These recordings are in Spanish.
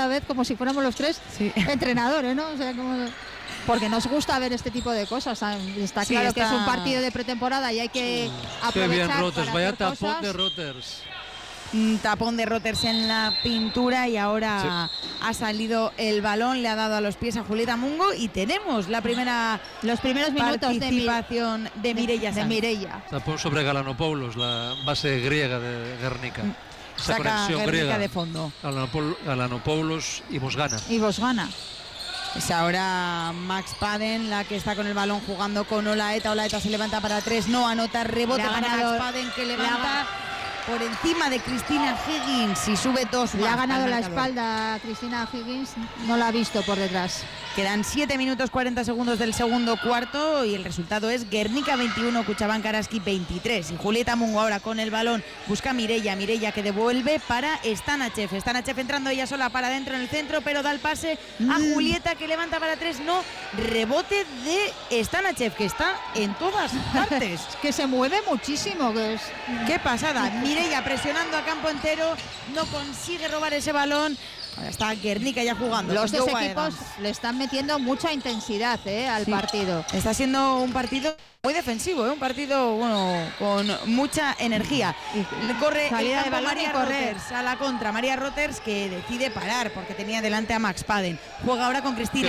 la vez como si fuéramos los tres entrenadores, ¿no? O sea, porque nos gusta ver este tipo de cosas. Está claro que es un partido de pretemporada y hay que aprovechar. Qué bien, Roters, vaya tapón cosas. de Roters. Tapón de Roters en la pintura y ahora ha salido el balón, le ha dado a los pies a Julieta Mungo y tenemos los primeros minutos participación de Mireia Sanz. Tapón sobre Galanopoulos, la base griega de Guernica. Esa Saca conexión Guernica griega de fondo. Galanopoulos y Bosgana. Es ahora Max Paden la que está con el balón jugando con Olaeta. Olaeta se levanta para 3, no anota, rebote para Max Paden que levanta por encima de Cristina Higgins y sube 2 más. Le ha ganado la espalda a Cristina Higgins, no la ha visto por detrás. Quedan 7 minutos 40 segundos del segundo cuarto y el resultado es Guernica 21, Cochabamba Araski 23. Y Julieta Mungo ahora con el balón busca a Mireia que devuelve para Stanachev. Stanachev entrando ella sola para adentro en el centro, pero da el pase a Julieta que levanta para 3. No, rebote de Stanachev que está en todas partes. Que se mueve muchísimo. Qué pasada. Mireia presionando a campo entero, no consigue robar ese balón. Ahora está Guernica ya jugando. Los dos equipos le están metiendo mucha intensidad al partido. Está siendo un partido muy defensivo, un partido con mucha energía. Corre salida de balón María Roters a la contra. María Roters que decide parar porque tenía delante a Max Paden. Juega ahora con Cristina.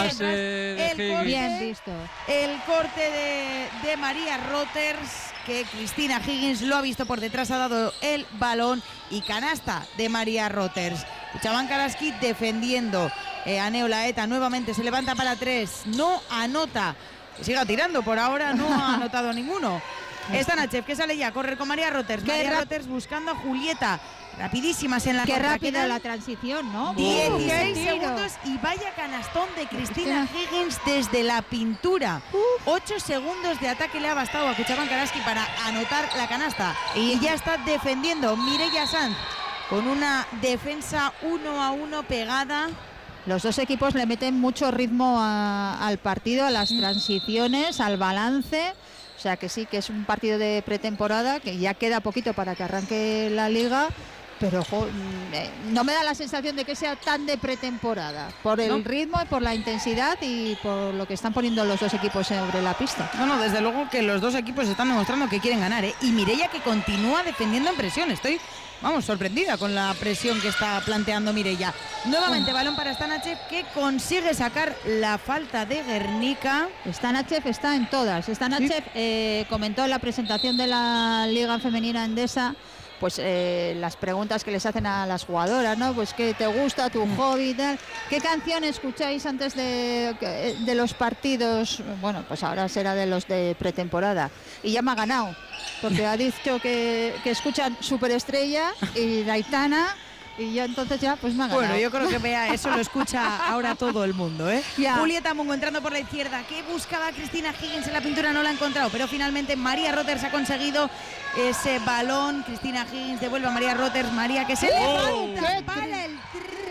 Bien visto. El corte de María Roters, que Cristina Higgins lo ha visto por detrás, ha dado el balón y canasta de María Roters. Cochabamba Araski defendiendo. Ane Olaeta nuevamente se levanta para 3, no anota. Que siga tirando, por ahora no ha anotado ninguno. Stanachev que sale ya, corre con María Roters. María Roters buscando a Julieta. Rapidísimas en la contra. Qué rápida la transición, ¿no? 16 segundos y vaya canastón de Cristina Higgins desde la pintura. 8 segundos de ataque le ha bastado a Cochabamba Araski para anotar la canasta. Y ya está defendiendo Mireia Sanz con una defensa 1-1 pegada. Los dos equipos le meten mucho ritmo al partido, a las transiciones, al balance. O sea que sí, que es un partido de pretemporada, que ya queda poquito para que arranque la liga. Pero no me da la sensación de que sea tan de pretemporada, por el ritmo y por la intensidad y por lo que están poniendo los dos equipos sobre la pista. No, desde luego que los dos equipos están demostrando que quieren ganar, Y Mireia que continúa defendiendo en presión. Estoy, sorprendida con la presión que está planteando Mireia. Nuevamente balón para Stanachev que consigue sacar la falta de Guernica. Stanachev está en todas. Stanachev comentó en la presentación de la Liga Femenina Endesa pues las preguntas que les hacen a las jugadoras, ¿no? Pues qué te gusta, tu hobby y tal. ¿Qué canción escucháis antes de los partidos? Bueno, pues ahora será de los de pretemporada. Y ya me ha ganado, porque ha dicho que escuchan Superestrella y Aitana. Y yo entonces ya pues me ha ganado. Bueno, yo creo que eso lo escucha ahora todo el mundo, Ya. Julieta Mungo entrando por la izquierda, que buscaba a Cristina Higgins en la pintura, no la ha encontrado, pero finalmente María Roters ha conseguido ese balón. Cristina Higgins devuelve a María Roters. María que se levanta para el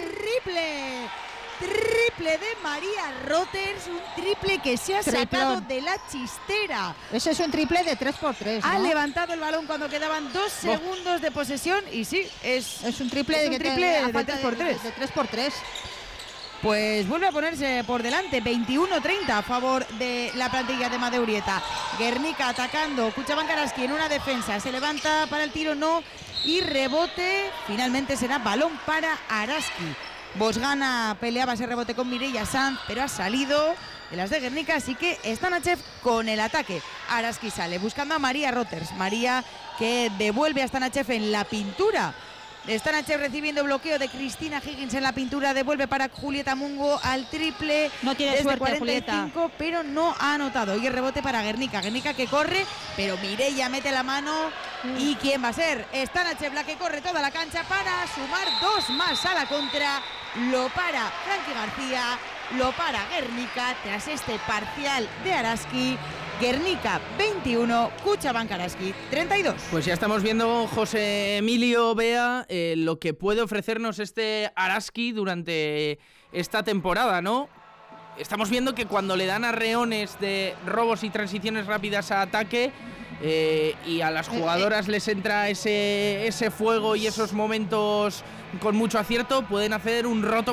triple de María Roters, un triple que se ha sacado de la chistera. Ese es un triple de 3x3, ¿no? Ha levantado el balón cuando quedaban 2 segundos de posesión y sí, es un triple de 3x3. De 3x3. Pues vuelve a ponerse por delante, 21-30 a favor de la plantilla de Madeurieta. Guernica atacando, Cochabamba Araski en una defensa, se levanta para el tiro, no, y rebote, finalmente será balón para Araski. Bosgana peleaba ese rebote con Mireia Sanz, pero ha salido de las de Guernica, así que Stanachev con el ataque. Araski sale buscando a María Roters. María que devuelve a Stanachev en la pintura. Stanachev recibiendo bloqueo de Cristina Higgins en la pintura, devuelve para Julieta Mungo al triple. No tiene desde suerte 45, Julieta, pero no ha anotado. Y el rebote para Guernica. Guernica que corre, pero Mireia mete la mano. ¿Y quién va a ser? Stanachev la que corre toda la cancha para sumar 2 más a la contra. Lo para Frankie García, lo para Guernica tras este parcial de Araski. Guernica 21, Cochabamba Araski 32. Pues ya estamos viendo, José Emilio Bea, lo que puede ofrecernos este Araski durante esta temporada, ¿no? Estamos viendo que cuando le dan arreones de robos y transiciones rápidas a ataque y a las jugadoras les entra ese fuego y esos momentos con mucho acierto, pueden hacer un roto